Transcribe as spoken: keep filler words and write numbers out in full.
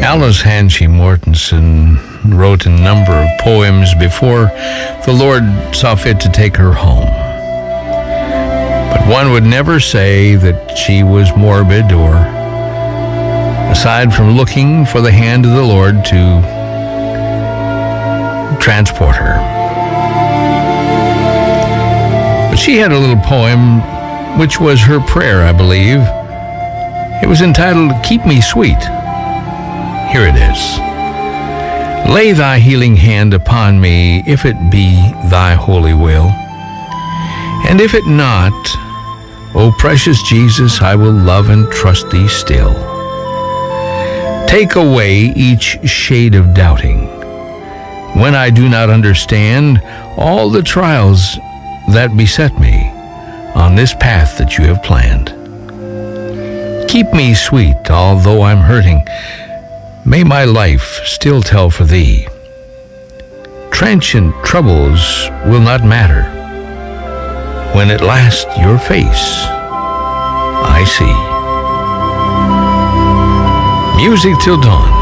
Alice Hanchey Mortensen wrote a number of poems before the Lord saw fit to take her home. But one would never say that she was morbid or, aside from looking for the hand of the Lord to transport her. But she had a little poem which was her prayer, I believe. It was entitled, "Keep Me Sweet." Here it is. Lay thy healing hand upon me, if it be thy holy will. And if it not, O precious Jesus, I will love and trust thee still. Take away each shade of doubting, when I do not understand all the trials that beset me on this path that you have planned. Keep me sweet, although I'm hurting. May my life still tell for thee. Transient troubles will not matter when at last your face I see. Music till dawn.